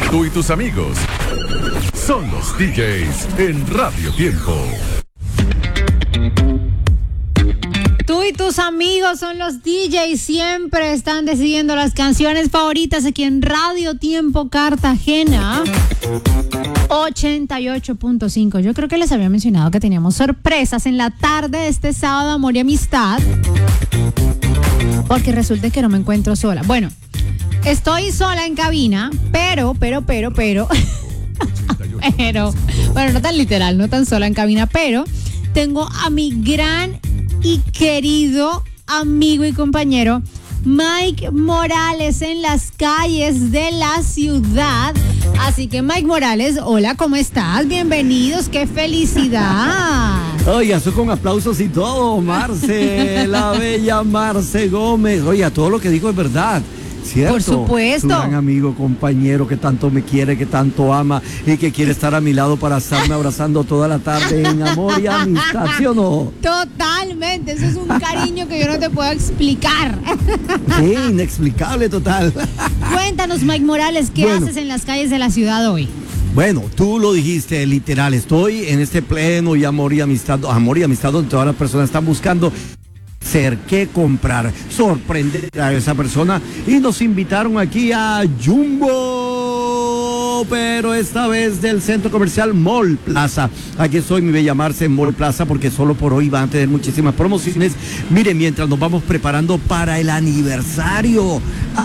Tú y tus amigos son los DJs en Radio Tiempo. Tú y tus amigos son los DJs, siempre están decidiendo las canciones favoritas aquí en Radio Tiempo Cartagena 88.5. Yo creo que les había mencionado que teníamos sorpresas en la tarde de este sábado, amor y amistad, porque resulta que no me encuentro sola. Bueno, estoy sola en cabina, pero, bueno, no tan literal, no tan sola en cabina, pero tengo a mi gran y querido amigo y compañero Mike Morales en las calles de la ciudad. Así que Mike Morales, hola, ¿cómo estás? Bienvenidos, qué felicidad. Oiga, eso con aplausos y todo, Marce, la bella Marce Gómez. Oiga, todo lo que dijo es verdad. ¿Cierto? Por supuesto. Tu gran amigo, compañero que tanto me quiere, que tanto ama y que quiere estar a mi lado para estarme abrazando toda la tarde en amor y amistad, ¿sí o no? Totalmente, eso es un cariño que yo no te puedo explicar. Sí, inexplicable total. Cuéntanos, Mike Morales, ¿qué haces en las calles de la ciudad hoy? Bueno, tú lo dijiste, literal, estoy en este pleno y amor y amistad donde todas las personas están buscando qué comprar, sorprender a esa persona, y nos invitaron aquí a Jumbo, pero esta vez del centro comercial Mall Plaza. Aquí estoy, mi bella Marce, en Mall Plaza, porque solo por hoy van a tener muchísimas promociones. Miren, mientras nos vamos preparando para el aniversario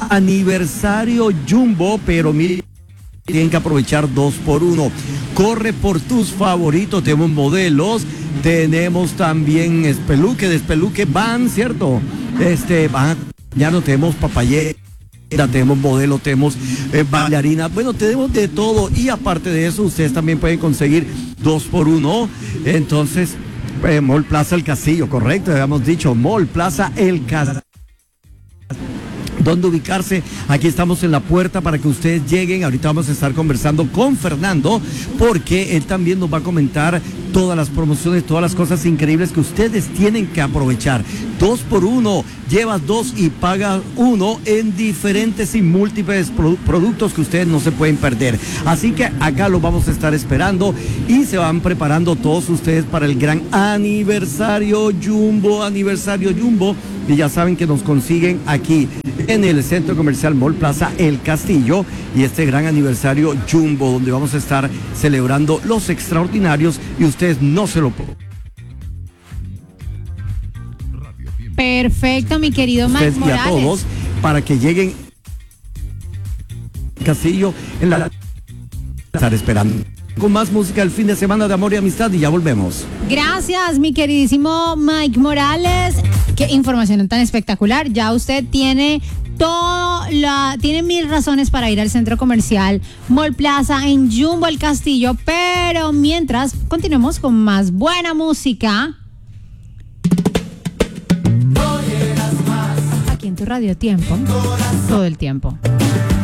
Jumbo, pero miren, tienen que aprovechar 2x1. Corre por tus favoritos, tenemos modelos, tenemos también despeluque van, ¿cierto? Ya no tenemos papayera, tenemos modelo, tenemos bailarina, bueno, tenemos de todo, y aparte de eso, ustedes también pueden conseguir 2x1. Entonces, Mall Plaza El Castillo, correcto, habíamos dicho, Mall Plaza El Castillo. ¿Dónde ubicarse? Aquí estamos en la puerta para que ustedes lleguen. Ahorita vamos a estar conversando con Fernando, porque él también nos va a comentar todas las promociones, todas las cosas increíbles que ustedes tienen que aprovechar. 2x1, llevas 2 y pagas 1 en diferentes y múltiples productos que ustedes no se pueden perder. Así que acá lo vamos a estar esperando y se van preparando todos ustedes para el gran aniversario Jumbo. Y ya saben que nos consiguen aquí en el centro comercial Mall Plaza El Castillo, y este gran aniversario Jumbo, donde vamos a estar celebrando los extraordinarios y ustedes no se lo pueden. Perfecto, mi querido Mike Morales. Y a todos, para que lleguen Castillo en la estar esperando con más música el fin de semana de amor y amistad, y ya volvemos. Gracias, mi queridísimo Mike Morales. Qué información tan espectacular. Ya usted tiene tiene 1000 razones para ir al centro comercial Mall Plaza en Jumbo El Castillo, pero mientras continuemos con más buena música aquí en tu Radio Tiempo, todo el tiempo.